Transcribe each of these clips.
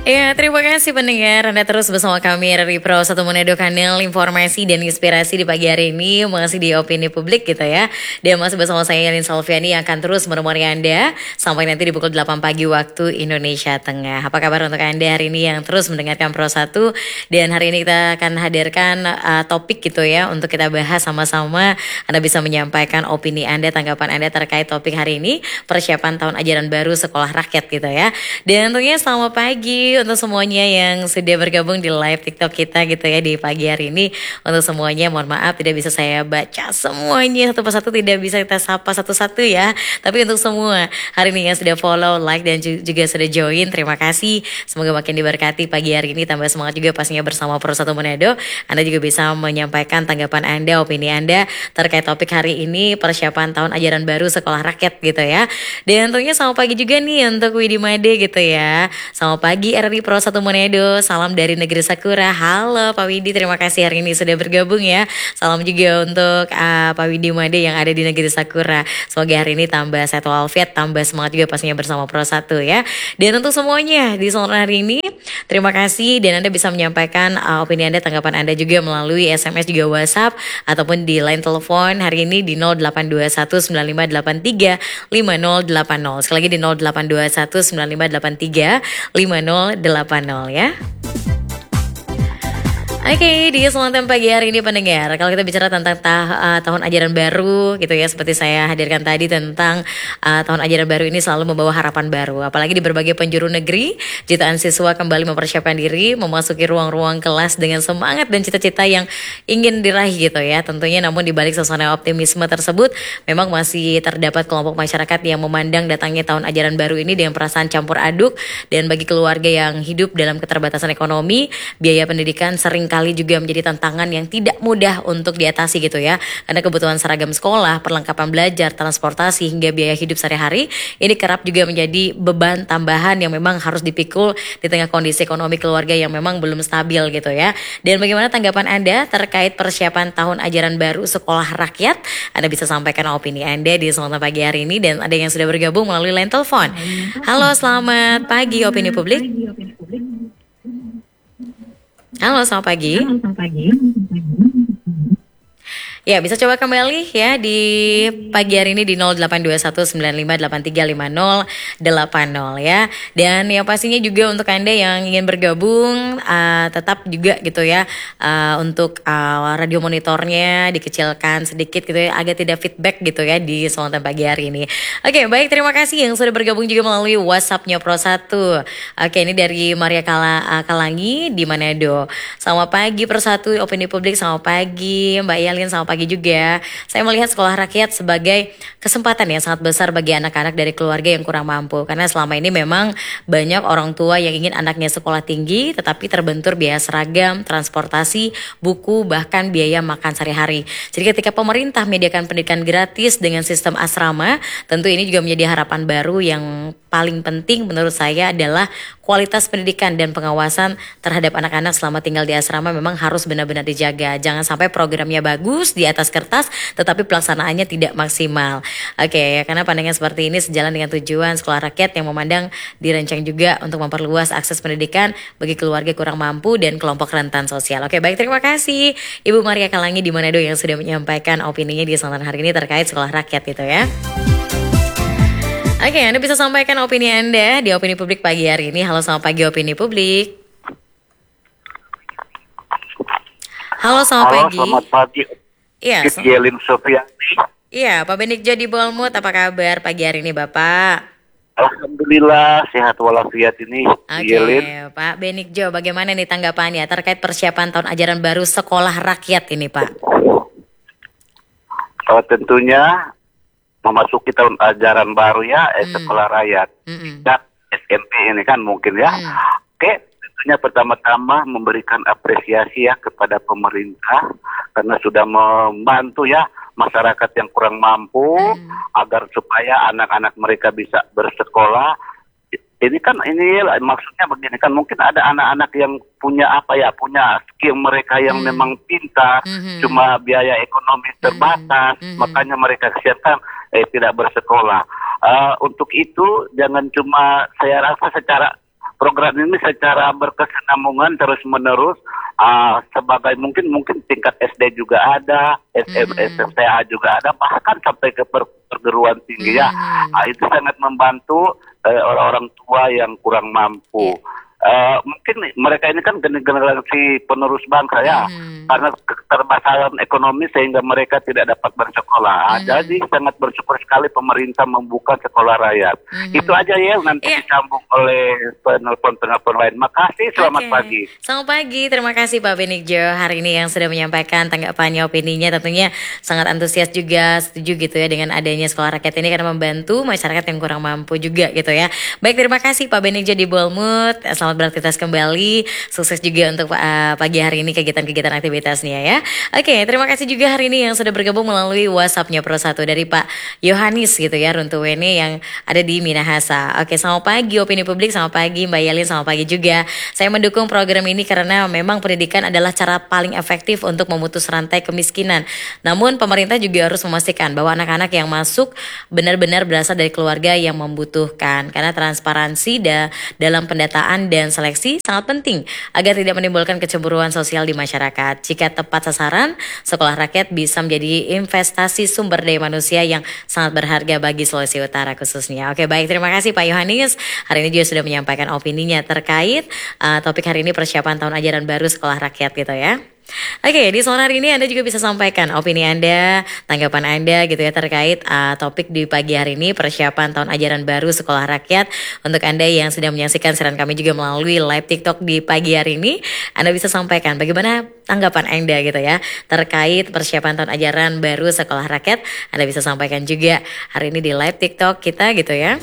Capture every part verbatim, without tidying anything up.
Ya, terima kasih pendengar. Anda terus bersama kami dari Pro satu Manado, kanal informasi dan inspirasi di pagi hari ini. Masih di Opini Publik gitu ya. Dan masih bersama saya Yalin Salviani yang akan terus menemani Anda sampai nanti di pukul delapan pagi waktu Indonesia Tengah. Apa kabar untuk Anda hari ini yang terus mendengarkan Pro satu? Dan hari ini kita akan hadirkan uh, topik gitu ya untuk kita bahas sama-sama. Anda bisa menyampaikan opini Anda, tanggapan Anda terkait topik hari ini, persiapan tahun ajaran baru sekolah rakyat gitu ya. Dan tentunya selamat pagi untuk semuanya yang sudah bergabung di live TikTok kita gitu ya di pagi hari ini. Untuk semuanya mohon maaf tidak bisa saya baca semuanya satu persatu, tidak bisa kita sapa satu-satu ya. Tapi untuk semua hari ini yang sudah follow, like dan juga sudah join, terima kasih. Semoga makin diberkati pagi hari ini, tambah semangat juga pastinya bersama Pro satu Manado. Anda juga bisa menyampaikan tanggapan Anda, opini Anda terkait topik hari ini, persiapan tahun ajaran baru sekolah rakyat gitu ya. Dan tentunya selamat pagi juga nih untuk Widi Made gitu ya. Selamat pagi R R I Pro satu Manado, salam dari negeri Sakura. Halo Pak Widi, terima kasih hari ini sudah bergabung ya. Salam juga untuk uh, Pak Widi Made yang ada di negeri Sakura. Semoga hari ini tambah sehat walafiat, tambah semangat juga pastinya bersama Pro satu ya. Dan untuk semuanya di sore hari ini, terima kasih. Dan Anda bisa menyampaikan uh, opini Anda, tanggapan Anda juga melalui S M S juga WhatsApp ataupun di line telepon hari ini di nol delapan dua satu sembilan lima delapan tiga lima nol delapan nol. Sekali lagi di nol delapan dua satu sembilan lima delapan tiga lima nol delapan nol ya. Oke, okay, di kesempatan pagi hari ini pendengar, kalau kita bicara tentang ta- uh, tahun ajaran baru gitu ya, seperti saya hadirkan tadi tentang uh, tahun ajaran baru ini selalu membawa harapan baru. Apalagi di berbagai penjuru negeri, jutaan siswa kembali mempersiapkan diri, memasuki ruang-ruang kelas dengan semangat dan cita-cita yang ingin diraih gitu ya. Tentunya namun di balik suasana optimisme tersebut, memang masih terdapat kelompok masyarakat yang memandang datangnya tahun ajaran baru ini dengan perasaan campur aduk. Dan bagi keluarga yang hidup dalam keterbatasan ekonomi, biaya pendidikan sering kali juga menjadi tantangan yang tidak mudah untuk diatasi gitu ya. Karena kebutuhan seragam sekolah, perlengkapan belajar, transportasi hingga biaya hidup sehari-hari ini kerap juga menjadi beban tambahan yang memang harus dipikul di tengah kondisi ekonomi keluarga yang memang belum stabil gitu ya. Dan bagaimana tanggapan Anda terkait persiapan tahun ajaran baru sekolah rakyat? Anda bisa sampaikan opini Anda di kesempatan pagi hari ini, dan ada yang sudah bergabung melalui line telepon. Halo, selamat pagi Opini Publik. Halo, selamat pagi. Halo, selamat pagi. Ya, bisa coba kembali ya di pagi hari ini di nol delapan dua satu sembilan lima delapan tiga lima nol delapan nol ya. Dan yang pastinya juga untuk Anda yang ingin bergabung uh, tetap juga gitu ya uh, untuk uh, radio monitornya dikecilkan sedikit gitu ya, agak tidak feedback gitu ya di kesempatan pagi hari ini. Oke, baik, terima kasih yang sudah bergabung juga melalui WhatsApp-nya Pro satu. Oke, ini dari Maria Kala, uh, Kalangi di Manado. Selamat pagi Pro satu Opini Publik, selamat pagi Mbak Yalin, selamat pagi juga. Saya melihat sekolah rakyat sebagai kesempatan yang sangat besar bagi anak-anak dari keluarga yang kurang mampu. Karena selama ini memang banyak orang tua yang ingin anaknya sekolah tinggi tetapi terbentur biaya seragam, transportasi, buku, bahkan biaya makan sehari-hari. Jadi ketika pemerintah menyediakan pendidikan gratis dengan sistem asrama, tentu ini juga menjadi harapan baru. Yang paling penting menurut saya adalah kualitas pendidikan dan pengawasan terhadap anak-anak selama tinggal di asrama memang harus benar-benar dijaga. Jangan sampai programnya bagus di atas kertas tetapi pelaksanaannya tidak maksimal. Oke, karena pandangan seperti ini sejalan dengan tujuan sekolah rakyat yang memandang dirancang juga untuk memperluas akses pendidikan bagi keluarga kurang mampu dan kelompok rentan sosial. Oke, baik, terima kasih Ibu Maria Kalangi di Manado yang sudah menyampaikan opininya di kesempatan hari ini terkait sekolah rakyat itu ya. Oke, Anda bisa sampaikan opini Anda di Opini Publik pagi hari ini. Halo, selamat pagi Opini Publik. Halo, selamat Halo, pagi. Selamat pagi. Iya, Yalin Sofiani. Iya, Pak Benikjo di Bolmut, apa kabar pagi hari ini Bapak? Alhamdulillah sehat walafiat ini. Oke, Yalin. Pak Benikjo, bagaimana nih tanggapannya terkait persiapan tahun ajaran baru sekolah rakyat ini, Pak? Oh, tentunya memasuki tahun ajaran baru ya, eh, Hmm. sekolah rakyat. Mm-mm. Dan S M P ini kan mungkin ya. Hmm. Oke, tentunya pertama-tama memberikan apresiasi ya kepada pemerintah karena sudah membantu ya masyarakat yang kurang mampu Hmm. agar supaya anak-anak mereka bisa bersekolah. Ini kan ini maksudnya begini kan, mungkin ada anak-anak yang punya apa ya, punya skill mereka yang Hmm. memang pintar, Mhm. cuma biaya ekonomi terbatas, Mhm. makanya mereka kesiankan eh tidak bersekolah. Uh, untuk itu jangan cuma saya rasa secara program ini secara berkesinambungan terus menerus uh, sebagai mungkin mungkin tingkat S D juga ada, S M S M T A juga ada, bahkan sampai ke per, perguruan tinggi ya. Uh, itu sangat membantu uh, orang-orang tua yang kurang mampu. Yeah. Uh, mungkin mereka ini kan generasi penerus bangsa ya, hmm. karena keterbatasan ekonomi sehingga mereka tidak dapat bersekolah. Hmm. Jadi sangat bersyukur sekali pemerintah membuka sekolah rakyat. Hmm. Itu aja ya, nanti yeah. disambung oleh penelpon-penelpon lain. Makasih, selamat okay. pagi. Selamat pagi, terima kasih Pak Benigjo hari ini yang sudah menyampaikan tanggapannya, opininya. Tentunya sangat antusias juga, setuju gitu ya dengan adanya sekolah rakyat ini karena membantu masyarakat yang kurang mampu juga gitu ya. Baik, terima kasih Pak Benigjo di Bolmut. Selamat beraktivitas kembali, sukses juga untuk uh, pagi hari ini kegiatan-kegiatan aktivitasnya ya. Oke, terima kasih juga hari ini yang sudah bergabung melalui WhatsApp-nya Pro satu dari Pak Yohanis gitu ya, Runtuwene yang ada di Minahasa. Oke, selamat pagi opini publik, selamat pagi Mbak Yalin, selamat pagi juga. Saya mendukung program ini karena memang pendidikan adalah cara paling efektif untuk memutus rantai kemiskinan. Namun pemerintah juga harus memastikan bahwa anak-anak yang masuk benar-benar berasal dari keluarga yang membutuhkan, karena transparansi da- dalam pendataan dan seleksi sangat penting agar tidak menimbulkan kecemburuan sosial di masyarakat. Jika tepat sasaran, sekolah rakyat bisa menjadi investasi sumber daya manusia yang sangat berharga bagi Sulawesi Utara khususnya. Oke, baik, terima kasih Pak Yohanis. Hari ini juga sudah menyampaikan opininya terkait uh, topik hari ini, persiapan tahun ajaran baru sekolah rakyat gitu ya. Oke, di sore hari ini Anda juga bisa sampaikan opini Anda, tanggapan Anda gitu ya terkait uh, topik di pagi hari ini, persiapan tahun ajaran baru sekolah rakyat. Untuk Anda yang sedang menyaksikan siaran kami juga melalui live TikTok di pagi hari ini, Anda bisa sampaikan bagaimana tanggapan Anda gitu ya terkait persiapan tahun ajaran baru sekolah rakyat. Anda bisa sampaikan juga hari ini di live TikTok kita gitu ya.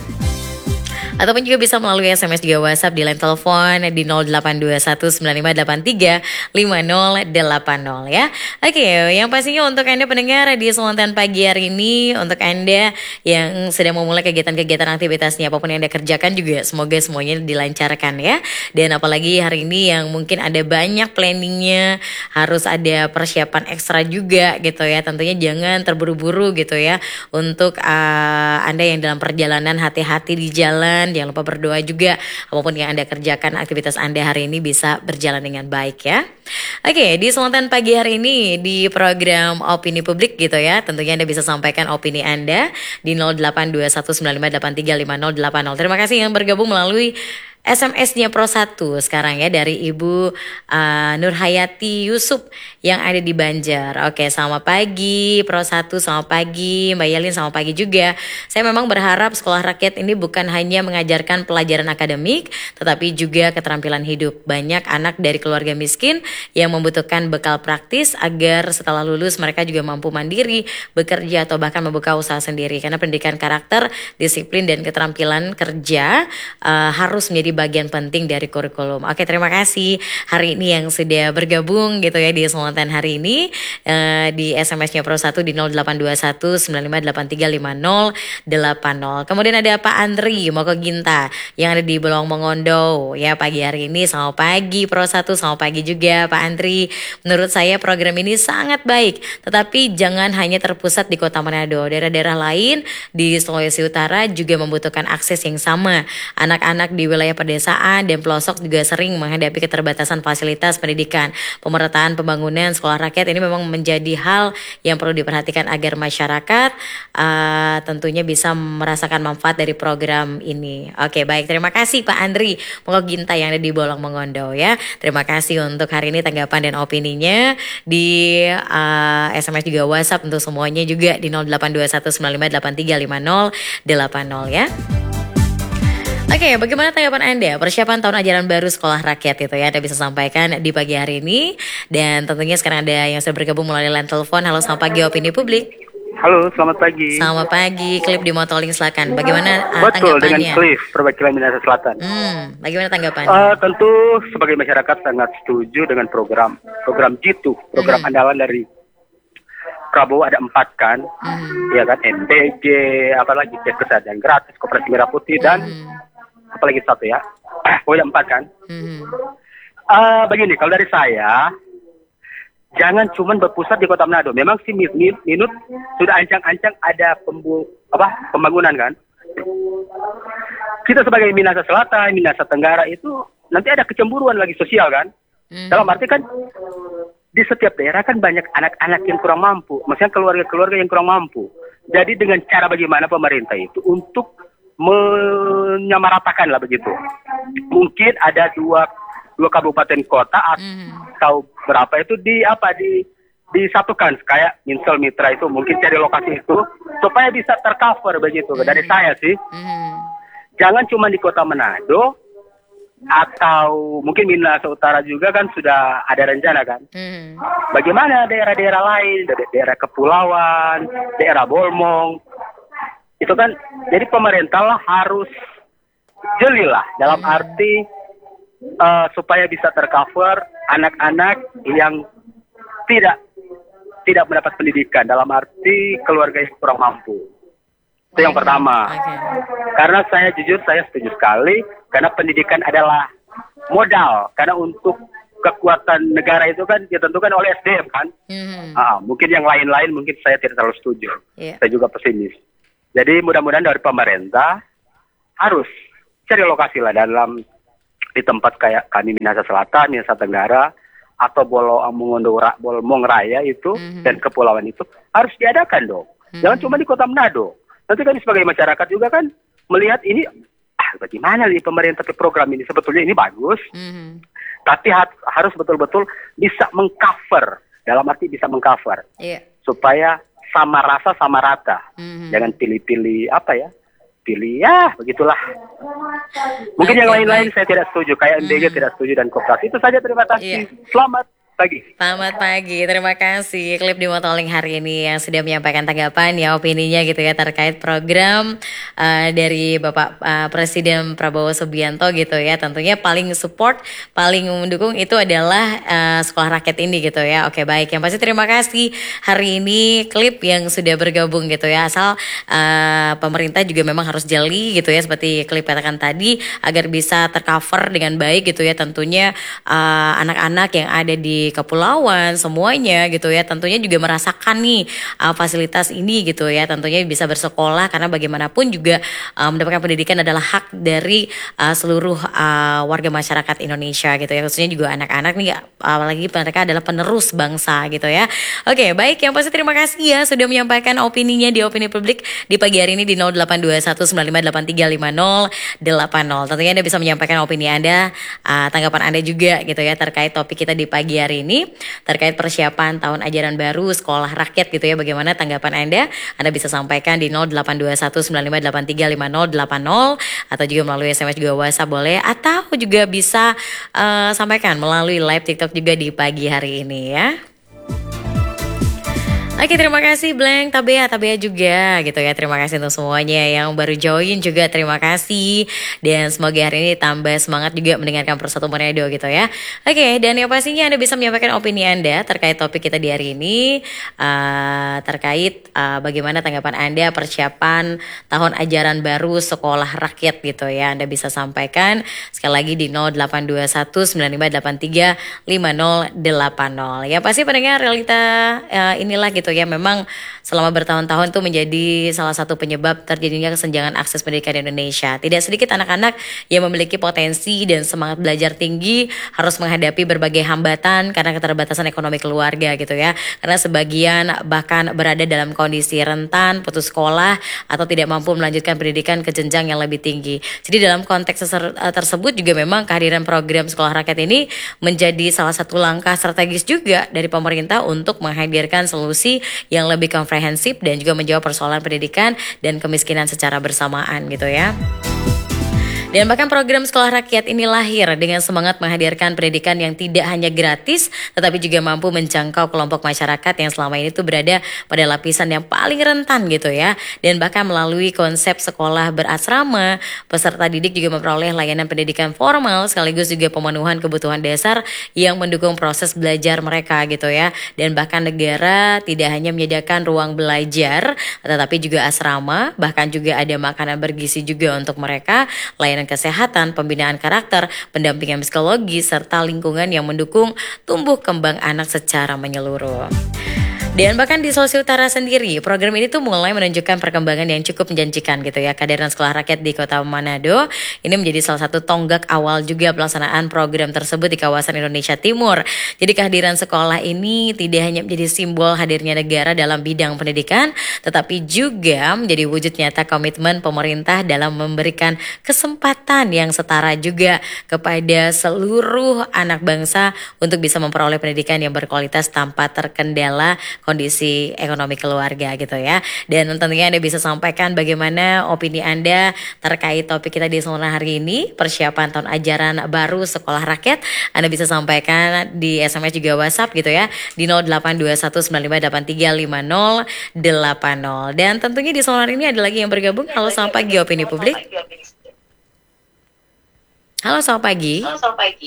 Ataupun juga bisa melalui S M S juga WhatsApp di line telepon di nol delapan dua satu sembilan lima delapan tiga lima nol delapan nol ya. Oke, yang pastinya untuk Anda pendengar di Spontan pagi hari ini, untuk Anda yang sedang memulai kegiatan-kegiatan aktivitasnya apapun yang Anda kerjakan juga semoga semuanya dilancarkan ya. Dan apalagi hari ini yang mungkin ada banyak planningnya, harus ada persiapan ekstra juga gitu ya. Tentunya jangan terburu-buru gitu ya. Untuk uh, Anda yang dalam perjalanan, hati-hati di jalan. Jangan lupa berdoa juga apapun yang Anda kerjakan, aktivitas Anda hari ini bisa berjalan dengan baik ya. Oke, di Spontan pagi hari ini di program Opini Publik gitu ya, tentunya Anda bisa sampaikan opini Anda di nol delapan dua satu sembilan lima delapan tiga lima nol delapan nol. Terima kasih yang bergabung melalui S M S-nya Pro satu sekarang ya dari Ibu uh, Nurhayati Yusuf yang ada di Banjar. Oke, selamat pagi Pro satu, selamat pagi Mbak Yalin, selamat pagi juga. Saya memang berharap sekolah rakyat ini bukan hanya mengajarkan pelajaran akademik, tetapi juga keterampilan hidup. Banyak anak dari keluarga miskin yang membutuhkan bekal praktis agar setelah lulus mereka juga mampu mandiri, bekerja atau bahkan membuka usaha sendiri. Karena pendidikan karakter, disiplin dan keterampilan kerja uh, harus menjadi bagian penting dari kurikulum. Oke, terima kasih hari ini yang sudah bergabung gitu ya di Spontan hari ini uh, di S M S-nya Pro satu di nol delapan dua satu sembilan lima delapan tiga lima nol delapan nol. Kemudian ada Pak Andri Moko Ginta yang ada di Belong Mongondo ya pagi hari ini. Selamat pagi Pro satu, selamat pagi juga Pak Andri. Menurut saya program ini sangat baik, tetapi jangan hanya terpusat di Kota Manado. Daerah-daerah lain di Sulawesi Utara juga membutuhkan akses yang sama. Anak-anak di wilayah pedesaan dan pelosok juga sering menghadapi keterbatasan fasilitas pendidikan. Pemerataan pembangunan sekolah rakyat ini memang menjadi hal yang perlu diperhatikan agar masyarakat uh, tentunya bisa merasakan manfaat dari program ini. Oke, baik, terima kasih Pak Andri Moko Ginta yang ada di Bolong Mongondo ya. Terima kasih untuk hari ini tanggapan dan opininya di uh, S M S juga WhatsApp untuk semuanya juga di nol delapan dua satu sembilan lima delapan tiga lima nol delapan nol ya. Oke, bagaimana tanggapan Anda persiapan tahun ajaran baru sekolah rakyat itu ya? Anda bisa sampaikan di pagi hari ini. Dan tentunya sekarang ada yang sudah bergabung melalui line telepon. Halo, selamat pagi Opini Publik. Halo, selamat pagi. Selamat pagi, Klip di Motoling silakan. Bagaimana uh, Betul, tanggapannya? dengan Klip, perwakilan Minahasa Selatan. Hmm, bagaimana tanggapannya? Uh, tentu sebagai masyarakat sangat setuju dengan program program Jitu, program hmm. andalan dari Prabowo ada empat kan, hmm. ya kan, M T J, apalagi cek kesehatan gratis, Koperasi Merah Putih dan hmm. apalagi satu ya, oh ya empat kan. Hmm. Uh, begini, kalau dari saya, jangan cuma berpusat di Kota Manado. Memang si minut, minut sudah ancang-ancang ada pembu, apa, pembangunan kan. Kita sebagai Minahasa Selatan, Minahasa Tenggara itu nanti ada kecemburuan lagi sosial kan. Hmm. Dalam arti kan di setiap daerah kan banyak anak-anak yang kurang mampu, maksudnya keluarga-keluarga yang kurang mampu. Jadi dengan cara bagaimana pemerintah itu untuk menyamaratakan lah begitu. Mungkin ada dua dua kabupaten kota atau hmm. berapa itu di apa di disatukan kayak Minsel Mitra itu mungkin cari lokasi itu supaya bisa tercover begitu. Hmm. Dari saya sih. Hmm. Jangan cuma di Kota Manado atau mungkin Minahasa Utara juga kan sudah ada rencana kan. Hmm. Bagaimana daerah-daerah lain, daerah kepulauan, daerah Bolmong, itu kan jadi pemerintah lah harus jeli lah dalam hmm. arti uh, supaya bisa tercover anak-anak yang tidak tidak mendapat pendidikan dalam arti keluarga yang kurang mampu. Itu yang pertama. Okay. Karena saya jujur saya setuju sekali karena pendidikan adalah modal. Karena untuk kekuatan negara itu kan ditentukan oleh S D M kan. Mm-hmm. Uh, mungkin yang lain-lain mungkin saya tidak terlalu setuju. Yeah. Saya juga pesimis. Jadi mudah-mudahan dari pemerintah harus cari lokasi lah dalam di tempat kayak kami Minahasa Selatan, Minahasa Tenggara atau Bolo Mongondo Bolmong Raya itu mm-hmm. dan kepulauan itu harus diadakan dong. Mm-hmm. Jangan cuma di Kota Manado. Nanti kan sebagai masyarakat juga kan melihat ini, ah bagaimana nih pemerintah program ini sebetulnya ini bagus, mm-hmm. tapi ha- harus betul-betul bisa mengcover, dalam arti bisa mengcover, yeah. supaya sama rasa sama rata, mm-hmm. jangan pilih-pilih apa ya, pilih ya begitulah. Mungkin okay, yang lain-lain baik. Saya tidak setuju, kayak M D G mm-hmm. tidak setuju dan koperasi itu saja. Terima kasih, yeah. Selamat pagi. Selamat pagi, terima kasih klip di Motoling hari ini yang sudah menyampaikan tanggapan ya opininya gitu ya terkait program uh, dari Bapak uh, Presiden Prabowo Subianto gitu ya. Tentunya paling support, paling mendukung itu adalah uh, sekolah rakyat ini gitu ya. Oke baik, yang pasti terima kasih hari ini klip yang sudah bergabung gitu ya. Asal uh, pemerintah juga memang harus jeli gitu ya seperti klip katakan tadi agar bisa tercover dengan baik gitu ya. Tentunya uh, anak-anak yang ada di kepulauan semuanya gitu ya tentunya juga merasakan nih uh, fasilitas ini gitu ya tentunya bisa bersekolah karena bagaimanapun juga uh, mendapatkan pendidikan adalah hak dari uh, seluruh uh, warga masyarakat Indonesia gitu ya khususnya juga anak-anak nih apalagi mereka adalah penerus bangsa gitu ya. Oke baik yang pasti terima kasih ya sudah menyampaikan opininya di Opini Publik di pagi hari ini di nol delapan dua satu sembilan lima delapan tiga lima nol delapan nol. Tentunya Anda bisa menyampaikan opini Anda uh, tanggapan Anda juga gitu ya terkait topik kita di pagi hari ini terkait persiapan tahun ajaran baru sekolah rakyat gitu ya bagaimana tanggapan Anda Anda bisa sampaikan di nol delapan dua satu sembilan lima delapan tiga lima nol delapan nol atau juga melalui S M S juga WhatsApp boleh atau juga bisa uh, sampaikan melalui live TikTok juga di pagi hari ini ya. Oke terima kasih Blank, Tabea, Tabea juga gitu ya. Terima kasih untuk semuanya yang baru join juga terima kasih. Dan semoga hari ini tambah semangat juga mendengarkan Persatu Manado gitu ya. Oke dan yang pastinya Anda bisa menyampaikan opini Anda terkait topik kita di hari ini. Uh, terkait uh, bagaimana tanggapan Anda persiapan tahun ajaran baru sekolah rakyat gitu ya. Anda bisa sampaikan sekali lagi di nol delapan dua satu sembilan lima delapan tiga lima nol delapan nol. Ya pasti pendengar realita uh, inilah gitu ya memang selama bertahun-tahun itu menjadi salah satu penyebab terjadinya kesenjangan akses pendidikan di Indonesia. Tidak sedikit anak-anak yang memiliki potensi dan semangat belajar tinggi harus menghadapi berbagai hambatan karena keterbatasan ekonomi keluarga gitu ya. Karena sebagian bahkan berada dalam kondisi rentan, putus sekolah atau tidak mampu melanjutkan pendidikan ke jenjang yang lebih tinggi. Jadi dalam konteks tersebut juga memang kehadiran program sekolah rakyat ini menjadi salah satu langkah strategis juga dari pemerintah untuk menghadirkan solusi yang lebih komprehensif dan juga menjawab persoalan pendidikan dan kemiskinan secara bersamaan gitu ya. Dan bahkan program sekolah rakyat ini lahir dengan semangat menghadirkan pendidikan yang tidak hanya gratis, tetapi juga mampu menjangkau kelompok masyarakat yang selama ini tuh berada pada lapisan yang paling rentan gitu ya. Dan bahkan melalui konsep sekolah berasrama, peserta didik juga memperoleh layanan pendidikan formal sekaligus juga pemenuhan kebutuhan dasar yang mendukung proses belajar mereka gitu ya. Dan bahkan negara tidak hanya menyediakan ruang belajar, tetapi juga asrama, bahkan juga ada makanan bergizi juga untuk mereka, layanan kesehatan, pembinaan karakter, pendampingan psikologi, serta lingkungan yang mendukung tumbuh kembang anak secara menyeluruh. Dan bahkan di Sulawesi Utara sendiri, program ini tuh mulai menunjukkan perkembangan yang cukup menjanjikan gitu ya. Kehadiran sekolah rakyat di Kota Manado ini menjadi salah satu tonggak awal juga pelaksanaan program tersebut di kawasan Indonesia Timur. Jadi kehadiran sekolah ini tidak hanya menjadi simbol hadirnya negara dalam bidang pendidikan, tetapi juga menjadi wujud nyata komitmen pemerintah dalam memberikan kesempatan yang setara juga kepada seluruh anak bangsa untuk bisa memperoleh pendidikan yang berkualitas tanpa terkendala kondisi ekonomi keluarga gitu ya. Dan tentunya Anda bisa sampaikan bagaimana opini Anda terkait topik kita di sore hari ini, persiapan tahun ajaran baru sekolah rakyat. Anda bisa sampaikan di S M S juga WhatsApp gitu ya, di nol delapan dua satu sembilan lima delapan tiga lima nol delapan nol. Dan tentunya di sore hari ini ada lagi yang bergabung. Halo, selamat pagi Opini Publik. Halo, selamat pagi. Halo, selamat pagi.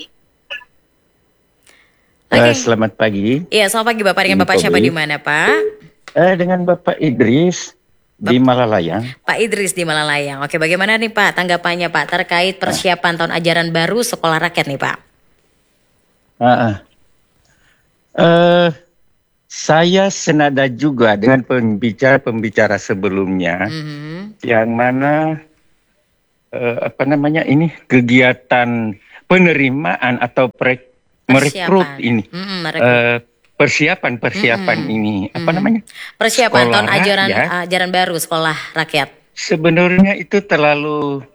Oke. Okay. Uh, selamat pagi. Iya, selamat pagi Bapak. Dengan Bapak siapa di mana, Pak? Uh, dengan Bapak Idris Bap- di Malalayang. Pak Idris di Malalayang. Oke, bagaimana nih Pak tanggapannya Pak terkait persiapan uh. tahun ajaran baru sekolah rakyat nih Pak? Uh, uh. Uh, saya senada juga dengan pembicara-pembicara sebelumnya, mm-hmm. yang mana uh, apa namanya ini kegiatan penerimaan atau pre merekrut ini, mm-hmm, uh, persiapan persiapan mm-hmm. ini apa mm-hmm. namanya persiapan sekolah tahun ajaran ya, ajaran baru sekolah rakyat. Sebenarnya itu terlalu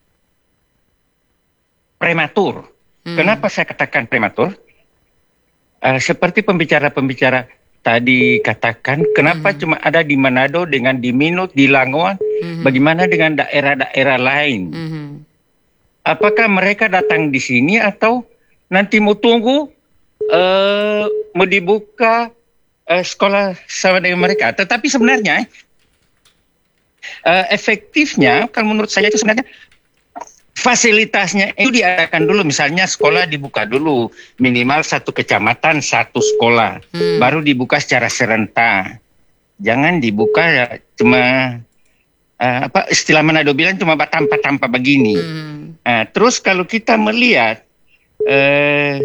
prematur. Mm. Kenapa saya katakan prematur? Uh, seperti pembicara-pembicara tadi katakan, kenapa mm-hmm. cuma ada di Manado dengan di Minut, di Langoan, mm-hmm. bagaimana dengan daerah-daerah lain? Mm-hmm. Apakah mereka datang di sini atau nanti mau tunggu uh, mau dibuka uh, sekolah sama dengan mereka? Tetapi sebenarnya uh, efektifnya kalau menurut saya itu sebenarnya fasilitasnya itu diadakan dulu. Misalnya sekolah dibuka dulu minimal satu kecamatan satu sekolah, hmm. baru dibuka secara serentak. Jangan dibuka ya, cuma uh, apa istilah Manado bilang cuma tanpa-tanpa begini. Hmm. Uh, terus kalau kita melihat Eh,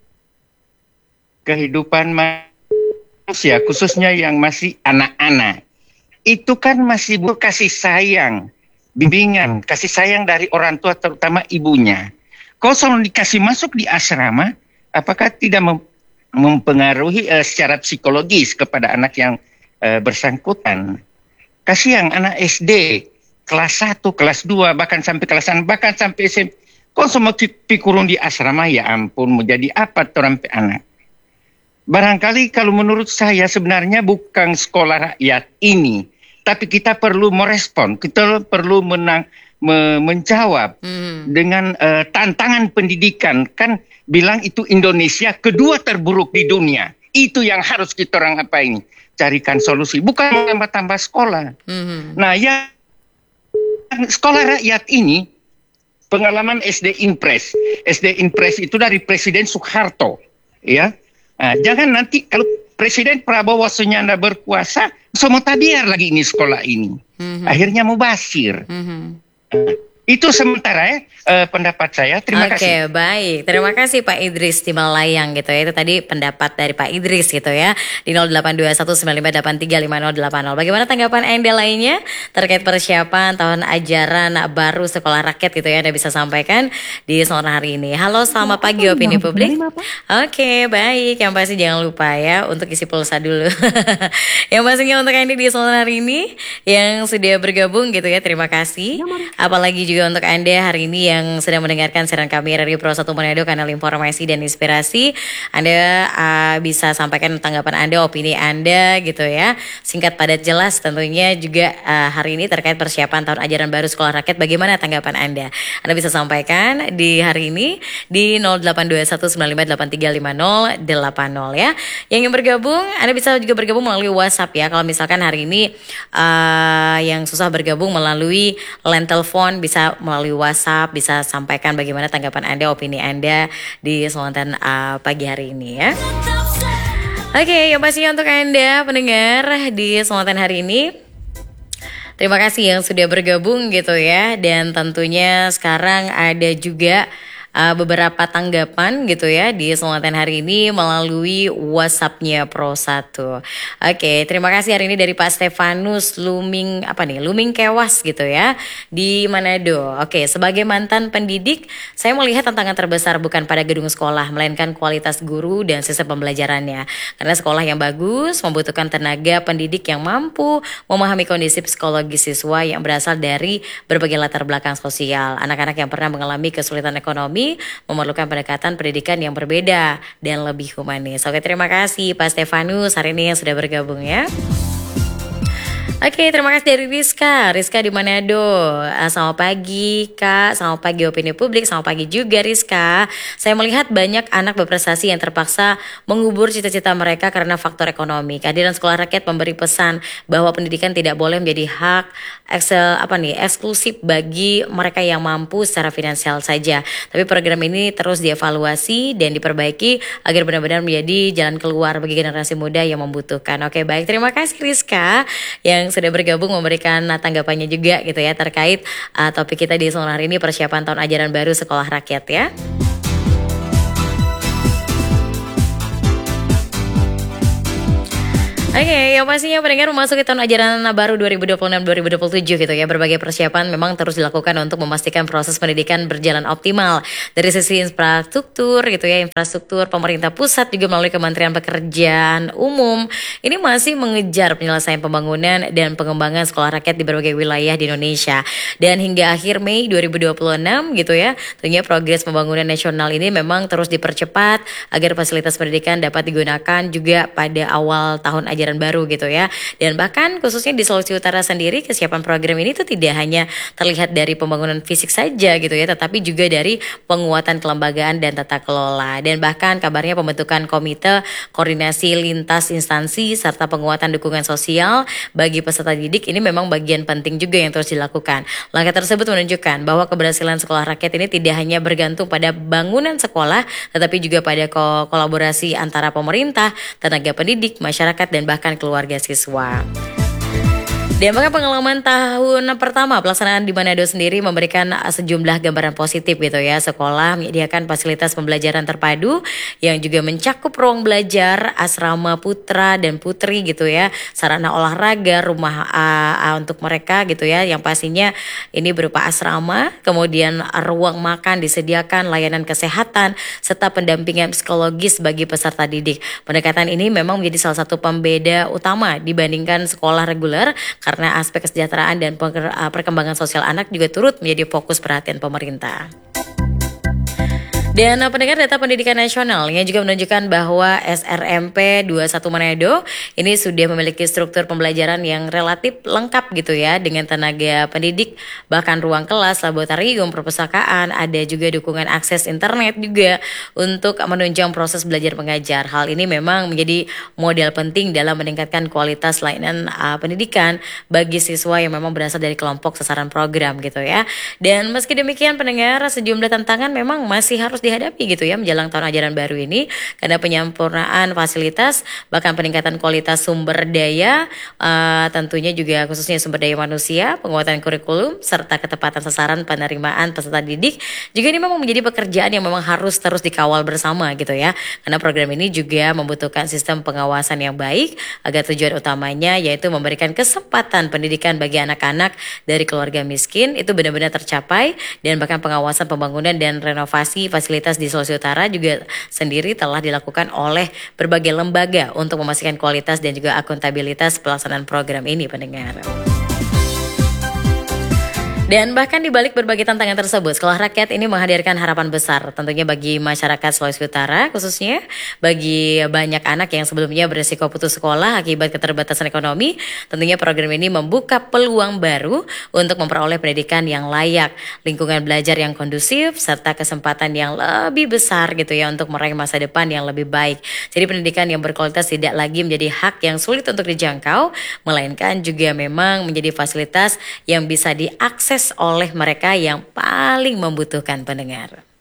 kehidupan manusia khususnya yang masih anak-anak itu kan masih butuh kasih sayang, bimbingan, kasih sayang dari orang tua terutama ibunya. Kalau selalu dikasih masuk di asrama, apakah tidak mem- mempengaruhi uh, secara psikologis kepada anak yang uh, bersangkutan? Kasihan anak S D kelas satu, kelas dua, bahkan sampai kelas enam, bahkan sampai S M P. Kok semua pikurun di asrama, ya ampun, mau jadi apa orang anak? Barangkali kalau menurut saya sebenarnya bukan sekolah rakyat ini, tapi kita perlu merespon, kita perlu menang, me, menjawab hmm. dengan uh, tantangan pendidikan. Kan bilang itu Indonesia kedua terburuk di dunia. Itu yang harus kita orang apa ini carikan solusi, bukan menambah-tambah sekolah. Hmm. Nah, ya sekolah rakyat ini pengalaman S D Impres. S D Impres itu dari Presiden Soeharto, ya. Nah, jangan nanti kalau Presiden Prabowo Subianto berkuasa, semua tabiar lagi ini sekolah ini. Mm-hmm. Akhirnya mubasir. Mm-hmm. Nah, itu sementara ya eh, pendapat saya. Terima Oke, kasih. Oke, baik. Terima kasih Pak Idris di Malayang gitu ya. Itu tadi pendapat dari Pak Idris gitu ya. Di nol delapan dua satu sembilan lima delapan tiga lima nol delapan nol. Bagaimana tanggapan Anda lainnya terkait persiapan tahun ajaran baru sekolah rakyat gitu ya. Anda bisa sampaikan di sore hari ini. Halo, selamat pagi Opini Publik. Oke, baik. Yang pasti jangan lupa ya untuk isi pulsa dulu. Yang pastinya untuk Anda di sore hari ini yang sudah bergabung gitu ya. Terima kasih. Apalagi juga untuk Anda hari ini yang sedang mendengarkan siaran kami dari Pro satu Manado, kanal informasi dan inspirasi. Anda uh, bisa sampaikan tanggapan Anda, opini Anda gitu ya. Singkat, padat, jelas tentunya juga uh, hari ini terkait persiapan tahun ajaran baru sekolah rakyat. Bagaimana tanggapan Anda? Anda bisa sampaikan di hari ini di nol delapan dua satu sembilan lima delapan tiga lima nol delapan nol ya. Yang ingin bergabung, Anda bisa juga bergabung melalui WhatsApp ya. Kalau misalkan hari ini uh, yang susah bergabung melalui line telepon, bisa melalui WhatsApp, bisa sampaikan bagaimana tanggapan Anda, opini Anda di Selatan uh, pagi hari ini ya. Oke, okay, yang pastinya untuk Anda pendengar di Selatan hari ini, terima kasih yang sudah bergabung gitu ya. Dan tentunya sekarang ada juga uh, beberapa tanggapan gitu ya di kesempatan hari ini melalui WhatsApp-nya Pro satu. Oke, terima kasih hari ini dari Pak Stefanus Luming apa nih? Luming Kewas gitu ya di Manado. Oke, sebagai mantan pendidik, saya melihat tantangan terbesar bukan pada gedung sekolah, melainkan kualitas guru dan sistem pembelajarannya. Karena sekolah yang bagus membutuhkan tenaga pendidik yang mampu memahami kondisi psikologis siswa yang berasal dari berbagai latar belakang sosial. Anak-anak yang pernah mengalami kesulitan ekonomi memerlukan pendekatan pendidikan yang berbeda dan lebih humanis. Oke, terima kasih Pak Stefanus hari ini yang sudah bergabung ya. Oke, terima kasih dari Rizka. Rizka di Manado. Uh, selamat pagi Kak, selamat pagi Opini Publik, selamat pagi juga Rizka. Saya melihat banyak anak berprestasi yang terpaksa mengubur cita-cita mereka karena faktor ekonomi. Kehadiran Sekolah Rakyat memberi pesan bahwa pendidikan tidak boleh menjadi hak eksel, apa nih, eksklusif bagi mereka yang mampu secara finansial saja. Tapi program ini terus dievaluasi dan diperbaiki agar benar-benar menjadi jalan keluar bagi generasi muda yang membutuhkan. Oke, baik, terima kasih Rizka yang sudah bergabung memberikan tanggapannya juga gitu ya terkait uh, topik kita di sore hari ini, persiapan tahun ajaran baru Sekolah Rakyat ya. Oke, okay, yang pastinya pendengar memasuki tahun ajaran baru dua ribu dua puluh enam dua ribu dua puluh tujuh gitu ya. Berbagai persiapan memang terus dilakukan untuk memastikan proses pendidikan berjalan optimal. Dari sisi infrastruktur gitu ya, infrastruktur pemerintah pusat juga melalui Kementerian Pekerjaan Umum ini masih mengejar penyelesaian pembangunan dan pengembangan sekolah rakyat di berbagai wilayah di Indonesia. Dan hingga akhir Mei dua ribu dua puluh enam gitu ya, tentunya progres pembangunan nasional ini memang terus dipercepat agar fasilitas pendidikan dapat digunakan juga pada awal tahun ajaran baru gitu ya. Dan bahkan khususnya di Sulawesi Utara sendiri, kesiapan program ini tuh tidak hanya terlihat dari pembangunan fisik saja gitu ya, tetapi juga dari penguatan kelembagaan dan tata kelola. Dan bahkan kabarnya pembentukan komite koordinasi lintas instansi serta penguatan dukungan sosial bagi peserta didik ini memang bagian penting juga yang terus dilakukan. Langkah tersebut menunjukkan bahwa keberhasilan sekolah rakyat ini tidak hanya bergantung pada bangunan sekolah, tetapi juga pada ko- kolaborasi antara pemerintah, tenaga pendidik, masyarakat, dan bahkan keluarga siswa. Dan bahkan pengalaman tahun pertama pelaksanaan di Manado sendiri memberikan sejumlah gambaran positif gitu ya. Sekolah menyediakan fasilitas pembelajaran terpadu yang juga mencakup ruang belajar, asrama putra dan putri gitu ya, sarana olahraga, rumah uh, uh, untuk mereka gitu ya, yang pastinya ini berupa asrama, kemudian ruang makan disediakan, layanan kesehatan, serta pendampingan psikologis bagi peserta didik. Pendekatan ini memang menjadi salah satu pembeda utama dibandingkan sekolah reguler, karena aspek kesejahteraan dan perkembangan sosial anak juga turut menjadi fokus perhatian pemerintah. Dan pendengar, data pendidikan nasionalnya juga menunjukkan bahwa S R M P dua puluh satu Manado ini sudah memiliki struktur pembelajaran yang relatif lengkap gitu ya, dengan tenaga pendidik, bahkan ruang kelas, laboratorium, perpustakaan, ada juga dukungan akses internet juga untuk menunjang proses belajar mengajar. Hal ini memang menjadi modal penting dalam meningkatkan kualitas layanan uh, pendidikan bagi siswa yang memang berasal dari kelompok sasaran program gitu ya. Dan meski demikian pendengar, sejumlah tantangan memang masih harus dihadapi gitu ya menjelang tahun ajaran baru ini, karena penyempurnaan fasilitas bahkan peningkatan kualitas sumber daya, uh, tentunya juga khususnya sumber daya manusia, penguatan kurikulum serta ketepatan sasaran penerimaan peserta didik juga ini memang menjadi pekerjaan yang memang harus terus dikawal bersama gitu ya, karena program ini juga membutuhkan sistem pengawasan yang baik agar tujuan utamanya yaitu memberikan kesempatan pendidikan bagi anak-anak dari keluarga miskin itu benar-benar tercapai, dan bahkan pengawasan pembangunan dan renovasi fasilitas di Sulawesi Utara juga sendiri telah dilakukan oleh berbagai lembaga untuk memastikan kualitas dan juga akuntabilitas pelaksanaan program ini pendengar. Dan bahkan di balik berbagai tantangan tersebut, Sekolah Rakyat ini menghadirkan harapan besar tentunya bagi masyarakat Sulawesi Utara, khususnya bagi banyak anak yang sebelumnya beresiko putus sekolah akibat keterbatasan ekonomi. Tentunya program ini membuka peluang baru untuk memperoleh pendidikan yang layak, lingkungan belajar yang kondusif, serta kesempatan yang lebih besar gitu ya untuk meraih masa depan yang lebih baik. Jadi pendidikan yang berkualitas tidak lagi menjadi hak yang sulit untuk dijangkau, melainkan juga memang menjadi fasilitas yang bisa diakses oleh mereka yang paling membutuhkan pendengar.